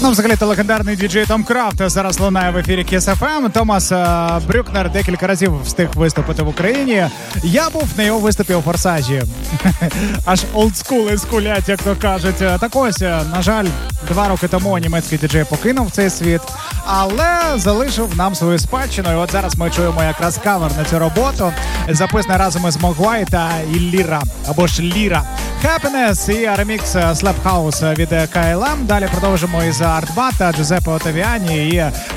Ну, взагалі-то легендарний діджей Том Крафт зараз лунає в ефірі Kiss FM. Томас Брюкнер декілька разів встиг виступити в Україні. Я був на його виступі у «Форсажі». Аж олдскули скулять, як то кажуть. Так ось, на жаль, 2 роки тому німецький діджей покинув цей світ, але залишив нам свою спадщину. І от зараз ми чуємо якраз кавер на цю роботу, записаний разом із Могвай та Ілліра, або ж Ліра. Happiness і ремікс Slap House від KLM. Далі продовжимо із Артбата, Джузеппе Отавіані і